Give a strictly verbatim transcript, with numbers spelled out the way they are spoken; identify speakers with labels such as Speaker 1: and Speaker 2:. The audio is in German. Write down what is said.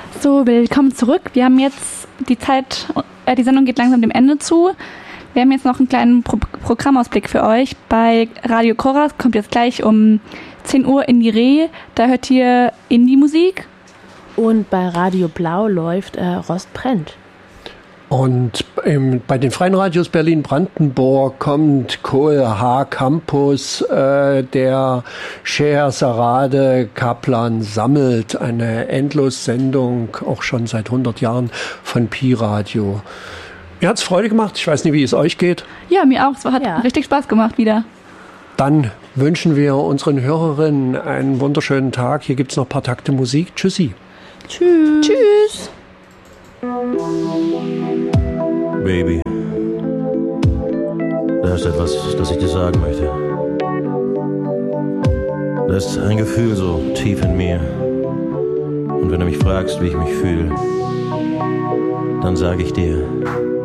Speaker 1: So, willkommen zurück. Wir haben jetzt die Zeit, äh, die Sendung geht langsam dem Ende zu. Wir haben jetzt noch einen kleinen Pro- Programmausblick für euch. Bei Radio Koras kommt jetzt gleich um zehn Uhr in die Reh. Da hört ihr Indie-Musik.
Speaker 2: Und bei Radio Blau läuft äh, Rost brennt.
Speaker 3: Und ähm, bei den Freien Radios Berlin-Brandenburg kommt K O L H Campus, äh, der Schehersarade Kaplan sammelt, eine Endlossendung, auch schon seit hundert Jahren von Pi Radio. Mir hat's Freude gemacht, ich weiß nicht, wie es euch geht.
Speaker 1: Ja, mir auch, es hat
Speaker 2: Ja.
Speaker 1: richtig Spaß gemacht wieder.
Speaker 3: Dann wünschen wir unseren Hörerinnen einen wunderschönen Tag. Hier gibt's noch ein paar Takte Musik. Tschüssi.
Speaker 2: Tschüss.
Speaker 1: Tschüss.
Speaker 4: Baby, da ist etwas, das ich dir sagen möchte. Da ist ein Gefühl so tief in mir. Und wenn du mich fragst, wie ich mich fühle, dann sage ich dir,